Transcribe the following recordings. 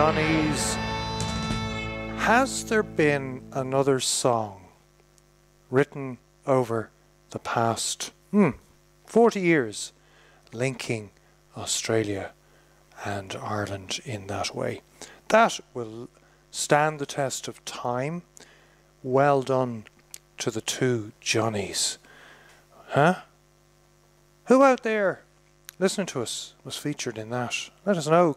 Johnnies. Has there been another song written over the past 40 years linking Australia and Ireland in that way? That will stand the test of time. Well done to the two Johnnies. Huh? Who out there listening to us was featured in that? Let us know.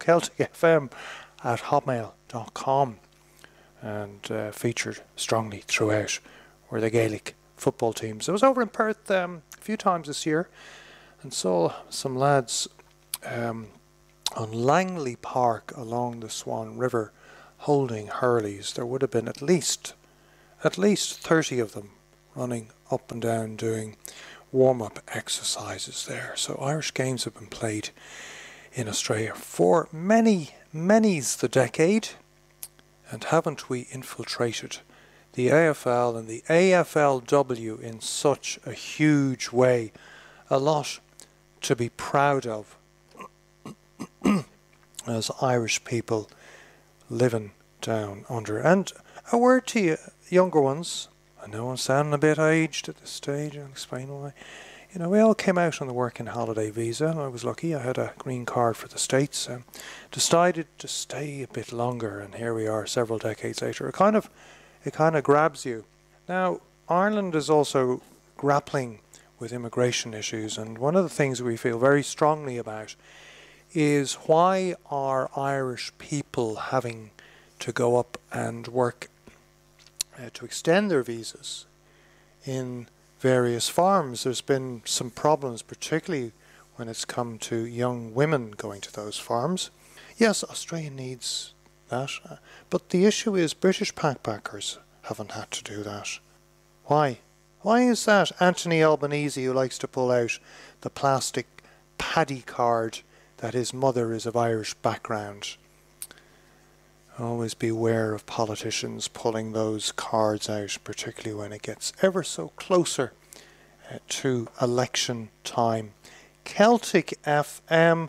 CelticFM@hotmail.com, and featured strongly throughout were the Gaelic football teams. I was over in Perth a few times this year and saw some lads on Langley Park along the Swan River holding hurleys. There would have been at least 30 of them running up and down doing warm-up exercises there. So Irish games have been played in Australia for many's the decade, and haven't we infiltrated the AFL and the AFLW in such a huge way? A lot to be proud of as Irish people living down under. And a word to you younger ones, I know I'm sounding a bit aged at this stage, I'll explain why. You know, we all came out on the working holiday visa, and I was lucky. I had a green card for the States. Decided to stay a bit longer, and here we are several decades later. It kind of grabs you. Now, Ireland is also grappling with immigration issues, and one of the things we feel very strongly about is why are Irish people having to go up and work to extend their visas in various farms. There's been some problems, particularly when it's come to young women going to those farms. Yes, Australia needs that, but the issue is British backpackers haven't had to do that. Why? Why is that? Anthony Albanese, who likes to pull out the plastic paddy card that his mother is of Irish background. Always beware of politicians pulling those cards out, particularly when it gets ever so closer to election time. Celtic FM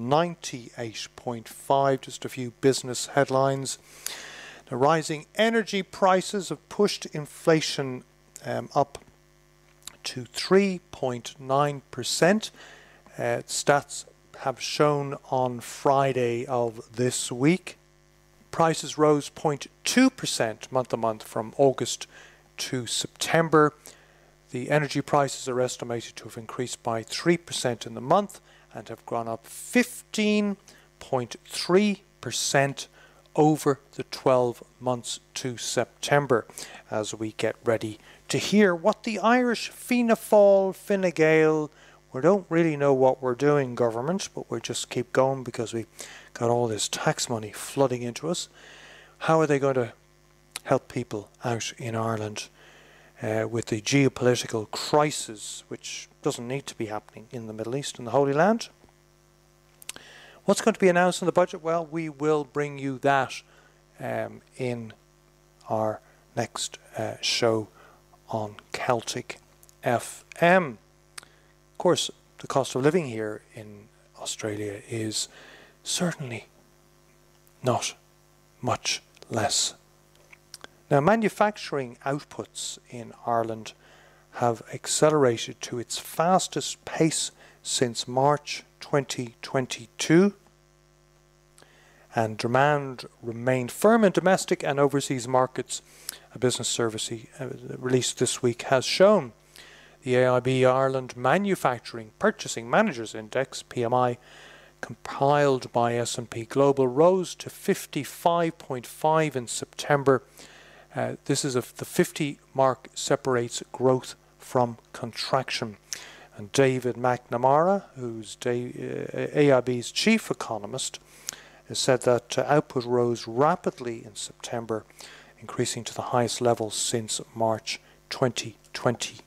98.5, just a few business headlines. The rising energy prices have pushed inflation up to 3.9%. Stats have shown on Friday of this week. Prices rose 0.2% month on month from August to September. The energy prices are estimated to have increased by 3% in the month and have gone up 15.3% over the 12 months to September, as we get ready to hear what the Irish Fianna Fáil, Fine Gael, we don't really know what we're doing, government, but we'll just keep going because we got all this tax money flooding into us. How are they going to help people out in Ireland with the geopolitical crisis, which doesn't need to be happening in the Middle East and the Holy Land? What's going to be announced in the budget? Well, we will bring you that in our next show on Celtic FM. Of course, the cost of living here in Australia is certainly not much less. Now, manufacturing outputs in Ireland have accelerated to its fastest pace since March 2022, and demand remained firm in domestic and overseas markets. A business service released this week has shown. The AIB Ireland Manufacturing Purchasing Managers Index, PMI, compiled by S&P Global, rose to 55.5 in September. This is the 50 mark, separates growth from contraction. And David McNamara, who's AIB's chief economist, has said that output rose rapidly in September, increasing to the highest level since March 2022.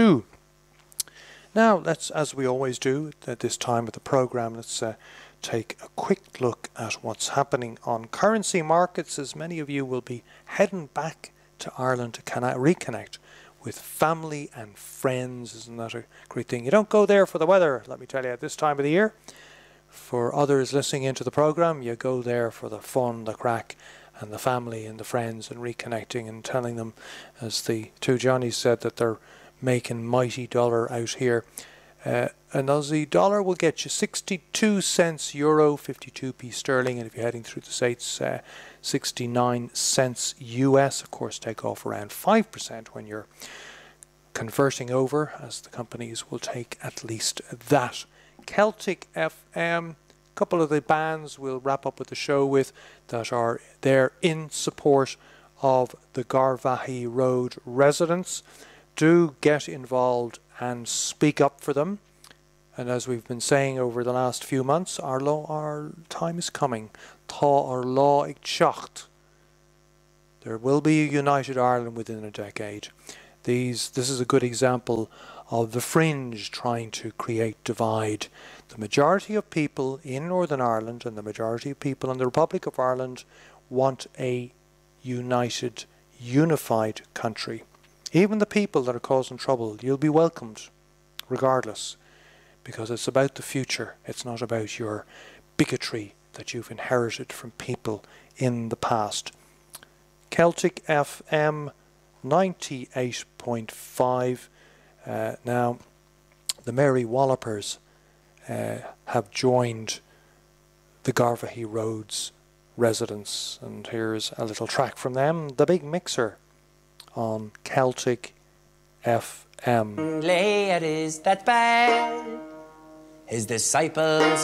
Now, let's, as we always do at this time of the program, let's take a quick look at what's happening on currency markets, as many of you will be heading back to Ireland to reconnect with family and friends. Isn't that a great thing? You don't go there for the weather, let me tell you, at this time of the year. For others listening into the programme, you go there for the fun, the crack, and the family and the friends, and reconnecting and telling them, as the two Johnnies said, that they're making mighty dollar out here. An Aussie dollar will get you 62 cents euro, 52p sterling, and if you're heading through the States, 69 cents US. Of course, take off around 5% when you're converting over, as the companies will take at least that. Celtic FM, a couple of the bands we'll wrap up with the show with that are there in support of the Garvaghey Road residents. Do get involved and speak up for them. And as we've been saying over the last few months, our time is coming. Tá ar lá ag teacht. There will be a united Ireland within a decade. This is a good example of the fringe trying to create divide. The majority of people in Northern Ireland and the majority of people in the Republic of Ireland want a united, unified country. Even the people that are causing trouble, you'll be welcomed regardless, because it's about the future. It's not about your bigotry that you've inherited from people in the past. Celtic FM 98.5. Now, the Mary Wallopers have joined the Garvaghey Roads residents, and here's a little track from them, The Big Mixer, on Celtic FM. Laird is that bad, his disciples